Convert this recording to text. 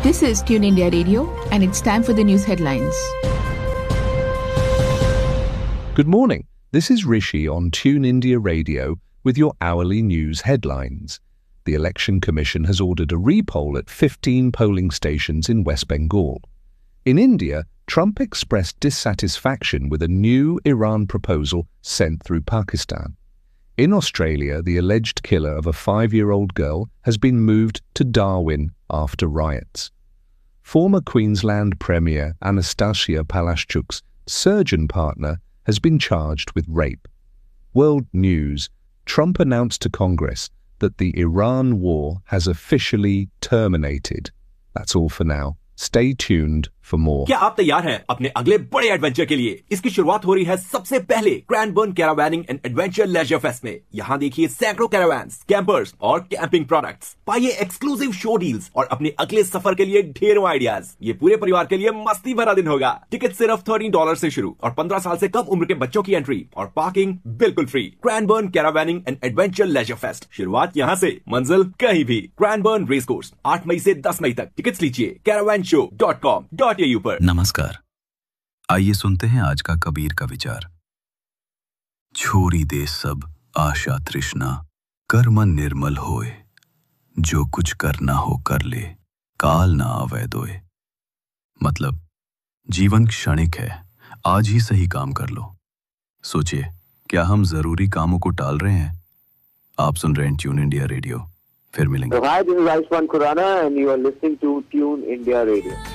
This is Tune India Radio, and it's time for the news headlines. Good morning. This is Rishi on Tune India Radio with your hourly news headlines. The Election Commission has ordered a repoll at 15 polling stations in West Bengal. In India, Trump expressed dissatisfaction with a new Iran proposal sent through Pakistan. In Australia, the alleged killer of a 5-year-old girl has been moved to Darwin after riots. Former Queensland Premier Anastasia Palaszczuk's surgeon partner has been charged with rape. World News: Trump announced to Congress that the Iran war has officially terminated. That's all for now. Stay tuned for more. क्या आप तैयार हैं अपने अगले बड़े adventure के लिए? इसकी शुरुआत हो रही है सबसे पहले क्रैनबर्न कैरावैनिंग एंड एडवेंचर लेजर फेस्ट में। यहाँ देखिए सैकड़ों कैरावैन्स, कैंपर्स और कैंपिंग प्रोडक्ट्स। पाइए एक्सक्लूसिव शो डील्स और अपने अगले सफर के लिए ढेरों आइडियाज। ये पूरे परिवार के लिए मस्ती भरा दिन होगा। टिकट सिर्फ $13 से शुरू और 15 साल से कम उम्र के बच्चों की एंट्री और पार्किंग बिल्कुल free. क्रैनबर्न कैरावैनिंग and adventure laser fest, शुरुआत यहाँ से, मंजिल कहीं भी। क्रैनबर्न रेस कोर्स 8 मई से 10 मई तक। टिकट्स लीजिए caravanShow.com.au पर। नमस्कार, आइए सुनते हैं आज का कबीर का विचार। छोरी दे सब आशा तृष्णा, कर्म निर्मल होए, जो कुछ करना हो कर ले, काल ना आवे दोए। मतलब जीवन क्षणिक है, आज ही सही काम कर लो। सोचिए, क्या हम जरूरी कामों को टाल रहे हैं? आप सुन रहे हैं ट्यून इंडिया रेडियो, फिर मिलेंगे। Hi, this is Aishman Khurana and you are listening to Tune India Radio.